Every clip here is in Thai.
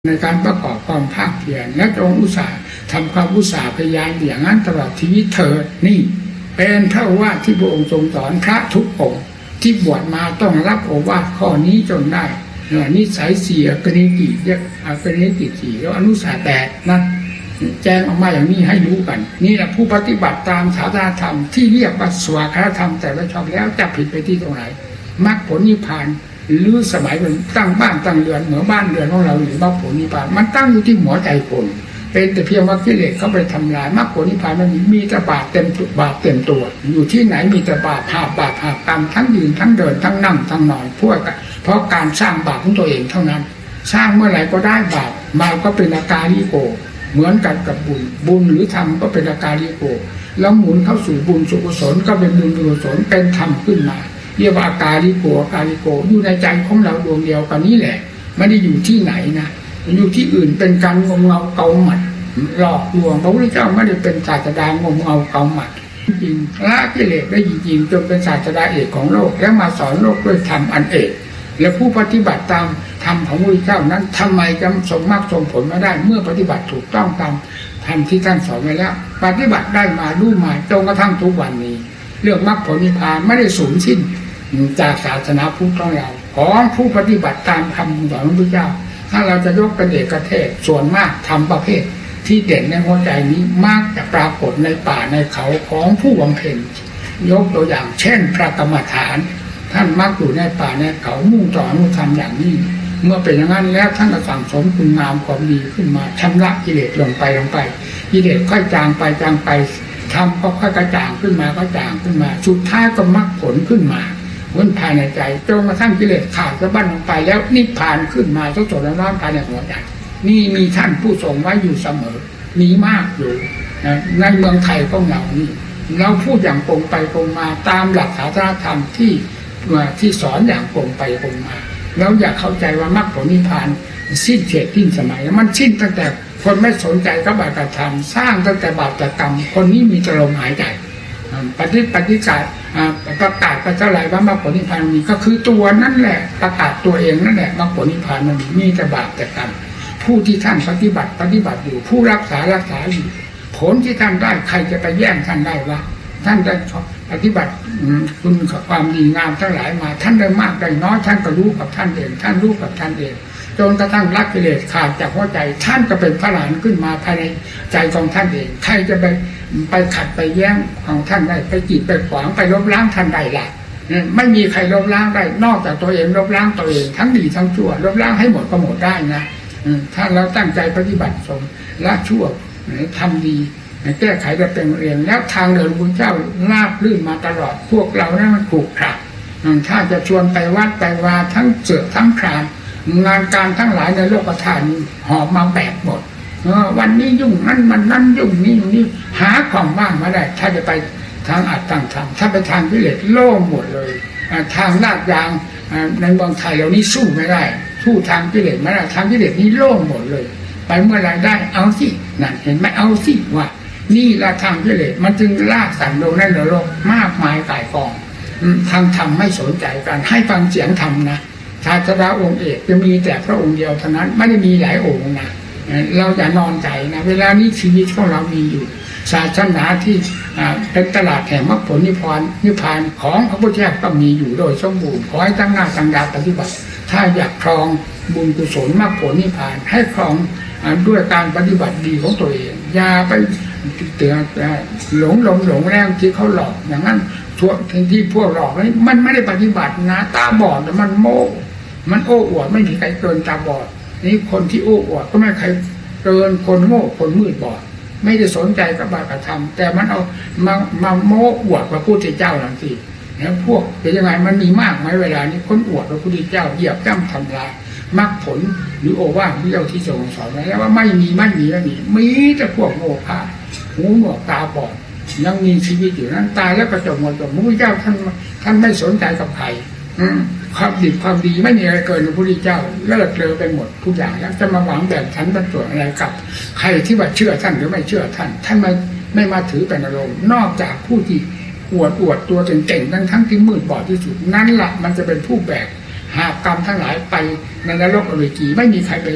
ในการประกอบความภาคเพียรและจงอุตสาห์ทำความอุตสาห์พยายามอย่างนั้นตลอดชีวิตเถิดนี่เป็นพระโอวาทที่พระองค์ทรงสอนพระทุกองค์ที่บวชมาต้องรับโอวาทข้อนี้จนได้นิสัย4อกนิกิเรียกอกนิกิ4แล้วอนุสาแตกนะแจ้งออกมาอย่างนี้ให้รู้กันนี่แหละผู้ปฏิบัติตามศาสนาธรรมที่เรียกว่าสวากขาธรรมแต่ละชอบแล้วจะผิดไปที่ตรงไหนมรรคผลนิพพานหรือสมัยเป็นตั้งบ้านตั้งเรือนเหมือนบ้านเรือนของเราหรือมรรคผลนิพพานมันตั้งอยู่ที่หัวใจคนเป็นแต่เพียงว่ากิเลสเขาไปทำลายมรรคผลนิพพานมันมีแต่บาปเต็มบาปเต็มตัวอยู่ที่ไหนมีแต่บาปหากรรมทั้งยืนทั้งเดินทั้งนั่งทั้งนอนเพราะการสร้างบาปของตัวเองเท่านั้นสร้างเมื่อไหร่ก็ได้บาปมาก็เป็นอาการลิโกเหมือนกันกับบุญหรือธรรมก็เป็นอาการลิโกแล้วหมุนเข้าสู่บุญสุกุศลก็เป็นบุญกุศลเป็นธรรมขึ้นมาเรียกว่าอาการลิโกอยู่ในใจของเราดวงเดียวกันนี้แหละไม่ได้อยู่ที่ไหนนะอยู่ที่อื่นเป็นการงมเงาเกาหมัดหลอกลวงพระพุทธเจ้าไม่ได้เป็นศาสดางมเงาเกาหมัดจริงละกิเลสได้จริงจนเป็นศาสดาเอกของโลกแล้วมาสอนโลกด้วยธรรมอันเอกและผู้ปฏิบัติตามธรรมของพระพุทธเจ้านั้นทำไมจะสมมากสมผลไม่ได้เมื่อปฏิบัติถูกต้องตามธรรมที่ท่านสอนไว้แล้วปฏิบัติได้มารู้มาจนกระทั่งทุกวันนี้เรื่องมรรคผลนิพพานไม่ได้สูญสิ้นจากศาสนาพุทธของเราของผู้ปฏิบัติตามคำสอนของพระพุทธเจ้าถ้าเราจะยกเป็นเอกเทศส่วนมากธรรมประเภทที่เด่นในหัวใจนี้มากจะปรากฏในป่าในเขาของผู้บำเพ็ญยกตัวอย่างเช่นพระกรรมฐานท่านมักอยู่ในป่าในเขามุ่งต่ออนุธรรมอย่างนี้เมื่อเป็นอย่างนั้นแล้วท่านก็สั่งสมคุณงามความดีขึ้นมาชำระกิเลสลงไปกิเลสค่อยจางไปทำก็ค่อยกระจ่างขึ้นมาสุดท้ายก็มรรคผลขึ้นมาวนภายในใจจนกระทั่งกิเลสขาดสะบั้นลงไปแล้วนิพพานขึ้นมาสดๆร้อนๆภายในหัวใจนี่มีท่านผู้ทรงไว้อยู่เสมอมีมากอยู่ในเมืองไทยของเรานี่เราพูดอย่างตรงไปตรงมาตามหลักศาสนธรรมที่สอนอย่างตรงไปตรงมาแล้วอย่าเข้าใจว่ามรรคผลนิพพานสิ้นเขตสิ้นสมัยมันสิ้นตั้งแต่คนไม่สนใจกับบาปธรรมสร้างตั้งแต่บาปกรรมคนนี้มีแต่ลมหายใจปฏิกาศประกาศไปเท่าไหร่ว่ามรรคผลนิพพานมีก็คือตัวนั่นแหละประกาศตัวเองนั่นแหละมรรคผลนิพพานมันมีแต่บาปแต่กรรมผู้ที่ท่านปฏิบัติอยู่ผู้รักษาอยู่ผลที่ท่านได้ใครจะไปแย่งท่านได้วะท่านได้ปฏิบัติคุณความดีงามทั้งหลายมาท่านได้มากได้น้อยท่านก็รู้กับท่านเองท่านรู้กับท่านเองจนกระทั่งละกิเลสขาดจากหัวใจท่านก็เป็นพระอรหันต์ขึ้นมาภายในใจของท่านเองใครจะไปขัดไปแย้งของท่านได้ไปกีดไปขวางไปลบล้างท่านได้ล่ะไม่มีใครลบล้างได้นอกจากตัวเองลบล้างตัวเองทั้งดีทั้งชั่วลบล้างให้หมดก็หมดได้นะถ้าเราตั้งใจปฏิบัติสมละชั่วทำดีแก้ไขจะเป็นเองแล้วทางเดินคุณเจ้าลาบลื่นมาตลอดพวกเราเนี่ยมันขรุขระถ้าจะชวนไปวัดไปวาทั้งเสือทั้งครามงานการทั้งหลายในโลกธาตุหอบมาแบกหมดวันนี้ยุ่งนั่นยุ่งนี่หาของว่างมาได้ถ้าจะไปทางอัตตังธรรมถ้าไปทางกิเลสโล่งหมดเลยทางลาดยางในเมืองไทยเรานี่สู้ไม่ได้สู้ทางกิเลสไม่ได้ทางกิเลสนี่โล่งหมดเลยไปเมื่อไรได้เอาสินั่นเห็นไหมเอาสิว่านี่ละทางกิเลสมันจึงลากสันโดษในโลกมากมายก่ายกองทางธรรมไม่สนใจกันให้ฟังเสียงธรรมนะศาสดาองค์เอกจะมีแต่พระองค์เดียวเท่านั้นไม่ได้มีหลายองค์นะเราอย่านอนใจนะเวลานี้ชีวิตของเรามีอยู่ศาสนาที่เป็นตลาดแห่งมรรคผลนิพพานของพระพุทธเจ้าก็มีอยู่โดยสมบูรณ์ขอให้ตั้งหน้าตั้งตาปฏิบัติถ้าอยากครองบุญกุศลมรรคผลนิพพานให้ครองด้วยการปฏิบัติดีของตัวเองอย่าไปหลงแรงที่เขาหลอกอย่างนั้นที่พวกหลอกนี่มันไม่ได้ปฏิบัตินะตาบอดแต่มันโม้มันโอ้อวดไม่มีใครเกินตาบอดนี่คนที่โอ้อวดก็ไม่ใครเกินคนโง่คนมืดบอดไม่ได้สนใจกับบาปธรรมแต่มันเอามาโม้อวดพระพุทธเจ้าหลังสิแล้วพวกเป็นยังไงมันมีมากไหมเวลานี้คนอวดพระพุทธเจ้าเหยียบย่ำทำลายมรรคผลหรือโอวาทที่เราที่ทรงสอนไว้แล้วว่าไม่มีมีแต่พวกโง่ค่ะหูหนวกตาบอดยังมีชีวิตอยู่นั้นตายแล้วก็จบหมดพระพุทธเจ้าท่านไม่สนใจกับใครความดีไม่มีอะไรเกินพระพุทธเจ้าเลิศเลอไปหมดทุกอย่างแล้วจะมาหวังแบ่งชั้นบรรจุอะไรกับใครที่ว่าเชื่อท่านหรือไม่เชื่อท่านไม่มาถือเป็นอารมณ์นอกจากผู้ที่อวดตัวเก่งทั้งที่มืดบอดที่สุดนั่นแหละมันจะเป็นผู้แบกหาบกรรมทั้งหลายไปในนรกอเวจีไม่มีใครไป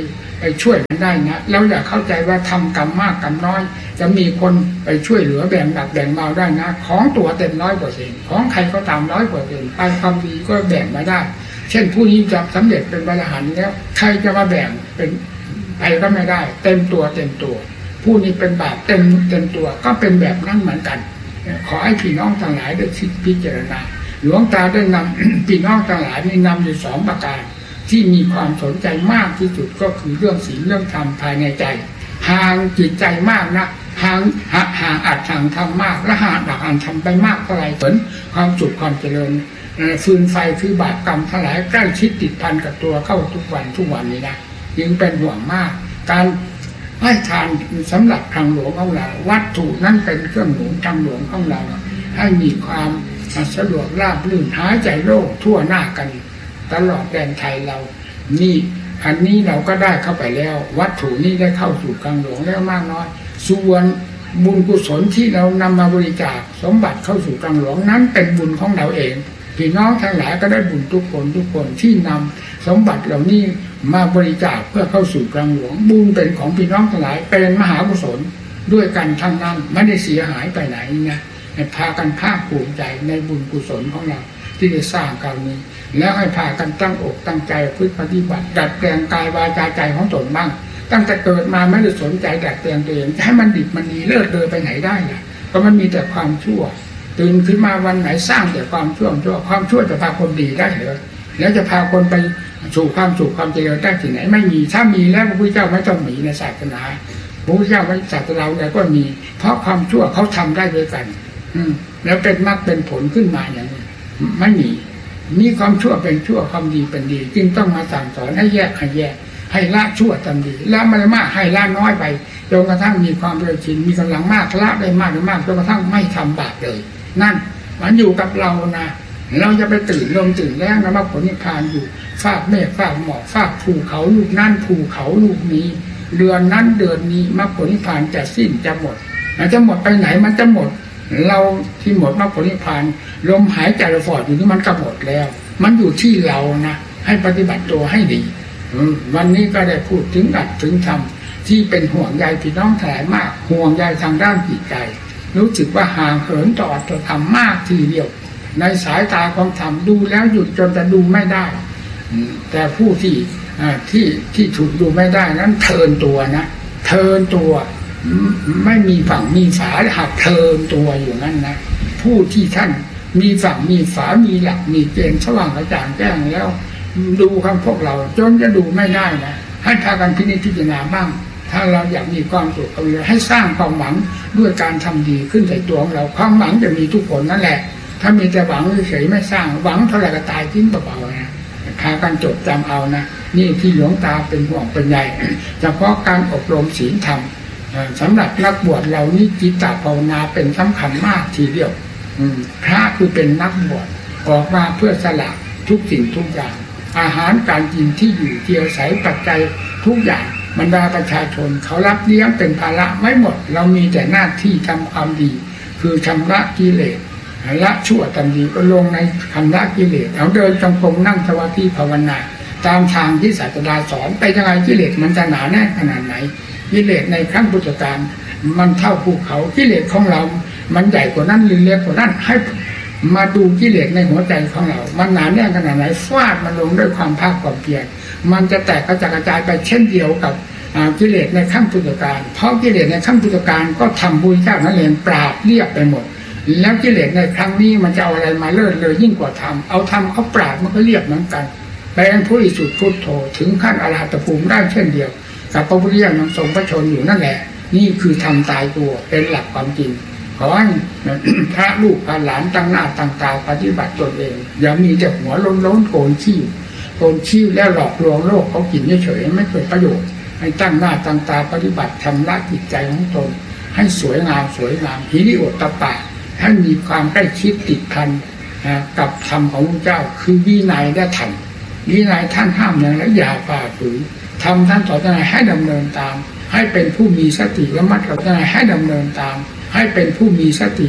ไปช่วยกันได้นะเราอย่าเข้าใจว่าทำกรรมมากกรรมน้อยจะมีคนไปช่วยเหลือแบ่งหนักแบ่งเบาได้นะของตัวเต็ม100%ของใครก็ตาม100%ไปความดีก็แบ่งมาได้เช่นผู้นี้จะสำเร็จเป็นพระอรหันต์แล้วใครจะมาแบ่งเป็นไปก็ไม่ได้เต็มตัวผู้นี้เป็นบาปเต็มตัวก็เป็นแบบนั้นเหมือนกันขอให้พี่น้องทั้งหลายได้คิดพิจารณาหลวงตาได้นำ พี่น้องทั้งหลายนี่นำอยู่2ประการที่มีความสนใจมากที่สุดก็คือเรื่องศีลเรื่องธรรมภายในใจห่างจิตใจมากนะห่างอัดห่างธรรมมากและห่างอัดธรรมไปมากเท่าไรผลความสุขความเจริญฟืนไฟคือบาปกรรมทั้งหลายใกล้ชิดติดพันกับตัวเข้าทุกวันนี้นะยิ่งเป็นห่วงมากการให้ทานสำหรับทางหลวงของเราวัตถุนั้นเป็นเครื่องหนุนทางหลวงของเราให้มีความสะดวกราบรื่นหายใจโล่งทั่วหน้ากันตลอดแดนไทยเรานี่อันนี้เราก็ได้เข้าไปแล้ววัตถุนี้ได้เข้าสู่กลางหลวงแล้วมากน้อยส่วนบุญกุศลที่เรานำมาบริจาคสมบัติเข้าสู่กลางหลวงนั้นเป็นบุญของเราเองพี่น้องทั้งหลายก็ได้บุญทุกคนที่นำสมบัติเหล่านี้มาบริจาคเพื่อเข้าสู่กลางหลวงบุญเป็นของพี่น้องทั้งหลายเป็นมหากุศลด้วยกันทั้งนั้นไม่ได้เสียหายไปไหนนะพากันภาคภูมิใจในบุญกุศลของเราที่ได้สร้างกันนี้แล้วให้พากันตั้งอกตั้งใจปฏิบัติดัดแปลงกายวาจาใจของตนบ้างตั้งแต่เกิดมาไม่ได้สนใจดัดแปลงตัวเองจะให้มันดิบมันดีเลิศเลยไปไหนได้ล่ะเพราะมันมีแต่ความชั่วตื่นขึ้นมาวันไหนสร้างแต่ความชั่วความชั่วจะพาคนดีได้เหรอแล้วจะพาคนไปสู่ความสุขความเจริญได้ที่ไหนไม่มีถ้ามีแล้วพระพุทธเจ้าไม่ต้องมีในศาสนาพระพุทธเจ้าไม่ศาสนาเราก็มีเพราะความชั่วเขาทำได้ด้วยกันแล้วเป็นมรรคเป็นผลขึ้นมาอย่างนี้ไม่มีความชั่วเป็นชั่วความดีเป็นดีจึงต้องมาสั่งสอนให้แยกให้ละชั่วทำดีละไม่มากให้ละน้อยไปจนกระทั่งมีความเคยชินมีกำลังมากละได้มากจนกระทั่งไม่ทำบาปเลยนั่นมันอยู่กับเรานะเราจะไปตื่นลมตื่นแรงนะมรรคผลนิพพานอยู่ฟากเมฆฟากหมอกฟากภูเขาลูกนั่นภูเขาลูกนี้เดือนนั้นเดือนนี้มรรคผลนิพพานจะสิ้นจะหมดมันจะหมดไปไหนมันจะหมดเราที่หมดมรรคผลนิพพานลมหายใจเราฟอดอยู่นี่มันก็หมดแล้วมันอยู่ที่เรานะให้ปฏิบัติตัวให้ดีวันนี้ก็ได้พูดถึงอัดถึงธรรมที่เป็นห่วงใยพี่น้องทั้งหลายมากห่วงใยทางด้านจิตใจรู้สึกว่าห่างเหินต่ออัตธรรมมากทีเดียวในสายตาของธรรมดูแล้วหยุดจนจะดูไม่ได้แต่ผู้ที่ถูกดูไม่ได้นั้นเทินตัวนะเทินตัวไม่มีฝั่งมีฝาหักเทินตัวอยู่นั่นนะผู้ที่ท่านมีฝั่งมีฝามีหลักมีเกณฑ์สว่างกระจ่างแจ้งแล้วดูคำพวกเราจนจะดูไม่ได้นะให้พากันพิจารณาบ้างถ้าเราอยากมีความสุขเอาเลยให้สร้างความหวังด้วยการทำดีขึ้นในตัวของเราความหวังจะมีทุกคนนั่นแหละถ้ามีแต่หวังเฉยๆไม่สร้างหวังเท่าไหร่ก็ตายทิ้งเปล่าๆนะพากันจดจำเอานะนี่ที่หลวงตาเป็นห่วงเป็นใยเฉพาะการอบรมศีลธรรมสำหรับนักบวชเรานี่จิตตภาวนาเป็นสำคัญมากทีเดียวพระคือเป็นนักบวชออกมาเพื่อสละทุกสิ่งทุกอย่างอาหารการกินที่อยู่ที่อาศัยปัจจัยทุกอย่างบรรดาประชาชนเขารับเลี้ยงเป็นภาระไม่หมดเรามีแต่หน้าที่ทำความดีคือชำระกิเลสละชั่วทำดีก็ลงในชำระกิเลสเอาเดินจงกรมนั่งสมาธิภาวนาตามทางที่ศาสดาสอนไปยังไงกิเลสมันจะหนาแน่นขนาดไหนกิเลสในครั้งพุทธกาลมันเท่าภูเขากิเลสของเรามันใหญ่กว่านั้นหรือเล็กกว่านั้นให้มาดูกิเลสในหัวใจของเรามันหนาแน่นขนาดไหนฟาดมันลงด้วยความภาคความเพียรมันจะแตกกระจายไปเช่นเดียวกับกิเลสในขั้งพุทธกาลเพราะกิเลสในขั้งพุทธกาลก็ทำบุญเจ้านั่นเองปราบเรียบไปหมดแล้วกิเลสในครั้งนี้มันจะเอาอะไรมาเลิศเลยยิ่งกว่าธรรมเอาธรรมเขาปราบมันก็เรียบเหมือนกันเป็นผู้อิสุทธิพุทโธถึงขั้นอรหัตภูมิได้เช่นเดียวกับพระพุทธเจ้ายังทรงพระชนอยู่นั่นแหละนี่คือธรรมตายตัวเป็นหลักความจริงขอให้พระลูกพระหลานตั้งหน้าตั้งตาปฏิบัติตนเองอย่ามีแต่หัวล้นโกนขี้แล้วหลอกลวงโลกเขากินเฉยๆไม่เกิดประโยชน์ให้ตั้งหน้าตั้งตาปฏิบัติทำละจิตใจของตนให้สวยงามหิริโอตตัปปะให้มีความใกล้ชิดติดพันกับธรรมของพระเจ้าคือวินัยและธรรมวินัยท่านห้ามอย่างละอย่าฝ่าฝืนธรรมท่านสอนอย่างไรให้ดำเนินตามให้เป็นผู้มีสติและมัดระวังให้ดำเนินตามให้เป็นผู้มีสติ